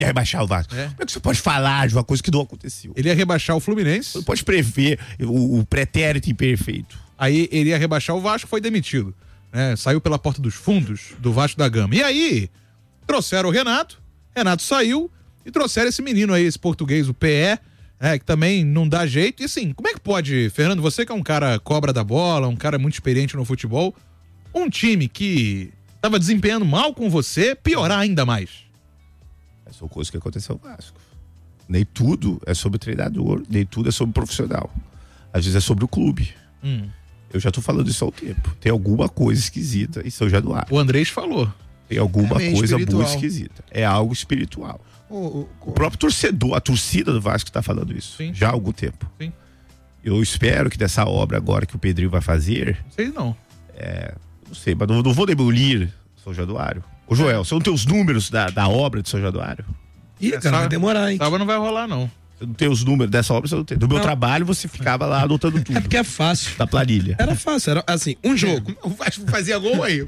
Ia rebaixar o Vasco. Como é que você pode falar de uma coisa que não aconteceu? Ele ia rebaixar o Fluminense. Você pode prever o pretérito imperfeito. Aí ele ia rebaixar o Vasco, foi demitido. Saiu pela porta dos fundos do Vasco da Gama. E aí, trouxeram o Renato saiu e trouxeram esse menino aí, esse português, o PE, que também não dá jeito. E assim, como é que pode, Fernando, você que é um cara cobra da bola, um cara muito experiente no futebol, um time que estava desempenhando mal com você, piorar ainda mais? Essa é coisa que aconteceu no Vasco. Nem tudo é sobre o treinador, nem tudo é sobre o profissional. Às vezes é sobre o clube. Eu já tô falando isso há um tempo. Tem alguma coisa esquisita em São Januário. O Andrés falou. Tem alguma coisa muito esquisita. É algo espiritual. O próprio torcedor, a torcida do Vasco está falando isso. Sim. Já há algum tempo. Sim. Eu espero que dessa obra agora que o Pedrinho vai fazer... Não sei não. Não sei, mas não vou demolir São Januário. Ô Joel, você não tem os números da obra de São Januário? Ih, cara, vai demorar, hein? Sábado não vai rolar, não. Você não tem os números dessa obra, você não tem. Do meu trabalho, você ficava lá anotando tudo. É porque é fácil. Da planilha. Era fácil, era assim, um jogo. O Vasco fazia gol aí.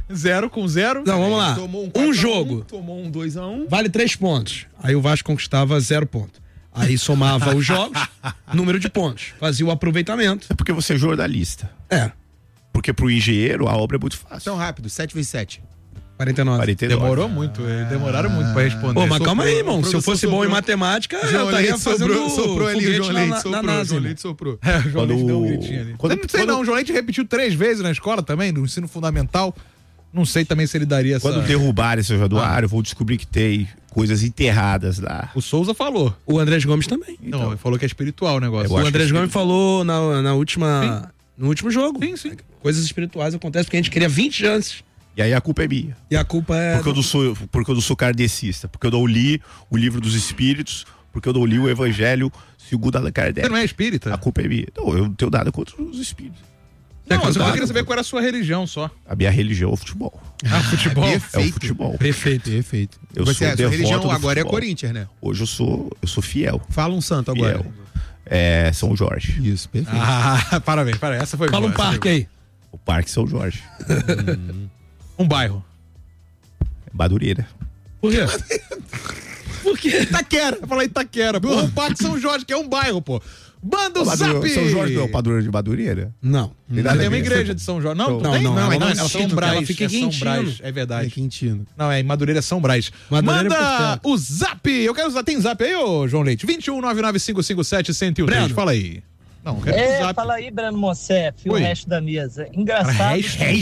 0-0. Não, vamos lá. Tomou Um jogo. Tomou um 2-1. Vale 3 pontos. Aí o Vasco conquistava 0 ponto. Aí somava os jogos, número de pontos. Fazia o aproveitamento. É porque você é jornalista. Porque pro engenheiro a obra é muito fácil. Tão rápido, 7 vezes 7. 49. 49. Demorou muito, demoraram muito pra responder. Pô, mas calma aí, irmão. Se eu fosse bom em matemática, eu estaria fazendo soprou ali o João Leite, na NASA. João Leite soprou. O João Leite deu um gritinho ali. Não sei não, o João Leite repetiu 3 vezes na escola também, no ensino fundamental. Não sei também se ele daria essa... Quando derrubarem São Januário, vou descobrir que tem coisas enterradas lá. O Souza falou. O Andrés Gomes também. Não, ele falou que é espiritual o negócio. O Andrés Gomes falou no último jogo. Sim. Coisas espirituais acontecem porque a gente queria 20 chances. E aí a culpa é minha. E a culpa é... Porque eu não sou kardecista. Porque eu não li o livro dos espíritos. Porque eu não li o evangelho segundo Allan Kardec. Você não é espírita? A culpa é minha. Não, eu não tenho nada contra os espíritos. Não, mas eu queria saber qual era a sua religião só. A minha religião é o futebol. Futebol? É o futebol. Perfeito. Eu sou a sua religião do agora futebol. é Corinthians, né? Hoje eu sou fiel. Fala um santo agora. Fiel. São Jorge. Isso, perfeito. Parabéns. Essa foi Fala boa. um parque aí. O Parque São Jorge. Um bairro. Madureira. Por quê? Por quê? Itaquera. Eu falei Itaquera. Pô, o Parque São Jorge, que é um bairro, pô. Manda o zap! São Jorge não é o padroeiro de Madureira? Não. Tem uma igreja de São Jorge. Não, é São Brás. Ela fica em São Quintino. Brás, é verdade. É Quintino. Não, em Madureira é São Brás. Madureira Manda o zap! Eu quero usar. Tem zap aí, ô João Leite? 21995571013. Fala aí. Não, quero o zap. Fala aí, Breno Mossef, e o Oi. resto da mesa. Engraçado.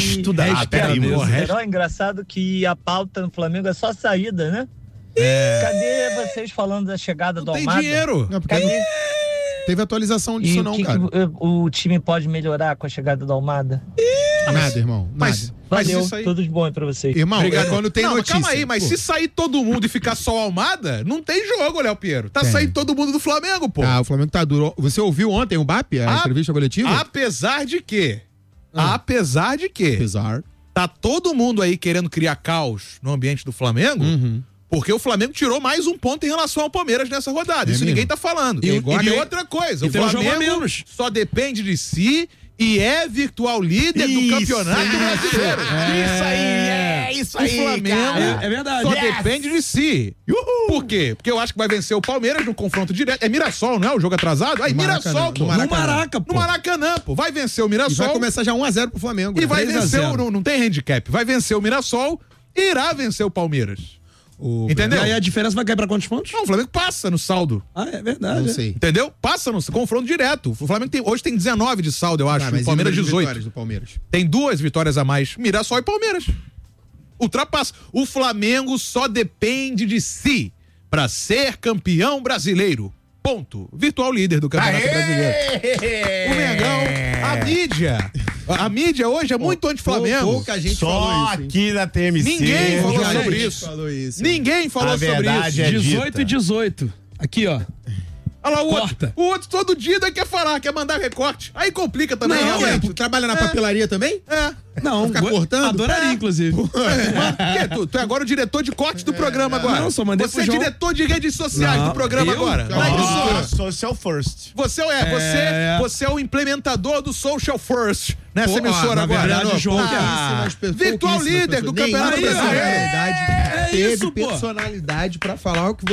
Engraçado que a pauta no Flamengo é só saída, né? Cadê vocês falando da chegada do Tem Almada? dinheiro. Não, porque Cadê? teve atualização disso, E não, o que cara. o time pode melhorar com a chegada do Almada? Nada, irmão. Mas Valeu, isso aí... tudo de bom aí pra vocês. Irmão, Obrigado. quando tem não, notícia. Mas calma aí, mas se sair todo mundo e ficar só o Almada, não tem jogo, Léo Piero. Tá Tem. saindo todo mundo do Flamengo, pô. O Flamengo tá duro. Você ouviu ontem o BAP, a entrevista coletiva? Apesar de que, Apesar. tá todo mundo aí querendo criar caos no ambiente do Flamengo, porque o Flamengo tirou mais um ponto em relação ao Palmeiras nessa rodada. Isso mesmo? ninguém tá falando. E outra coisa, o tem um jogo a Flamengo menos. só depende de si e é virtual líder do campeonato brasileiro. Isso O Flamengo É verdade. só depende de si. Por quê? Porque eu acho que vai vencer o Palmeiras no confronto direto. É Mirassol, não é? O jogo atrasado? Aí Mirassol, pô. No Maraca, pô. No Maracanã, pô. Vai vencer o E Mirassol. vai começar já 1-0 pro Flamengo. E vai 3 a vencer 0. não tem handicap. Vai vencer o Mirassol e irá vencer o Palmeiras. Entendeu? E aí a diferença vai cair pra quantos pontos? Não, o Flamengo passa no saldo. É verdade. Não sei. Entendeu? Passa no confronto direto. O Flamengo hoje tem 19 de saldo, eu acho. Mas o Palmeiras e o número de 18. vitórias do Palmeiras? Tem 2 vitórias a mais. Mirassol e Palmeiras. Ultrapassa. O Flamengo só depende de si pra ser campeão brasileiro. Ponto. Virtual líder do Campeonato Brasileiro. O Mengão, a mídia hoje é muito anti-Flamengo. Pouca gente Só falou isso, hein? aqui na TMC. Ninguém falou Pouca sobre gente isso. falou isso. Ninguém falou A sobre verdade isso. é 18 e 18. Aqui, ó. Olha lá, Corta. o outro todo dia daí quer falar, quer mandar recorte. Aí complica também. Não, realmente. tu trabalha na papelaria também? Não, Ficar cortando? Adoraria, inclusive. Tu é agora o diretor de corte do programa agora. Não, só mandei Você pro é João. diretor de redes sociais Não, do programa eu? agora. Não. Na emissora. Social First. Você é o implementador do Social First nessa emissora agora. verdade, o João Virtual líder do Campeonato Brasileiro. Teve isso, pô. personalidade pra falar o que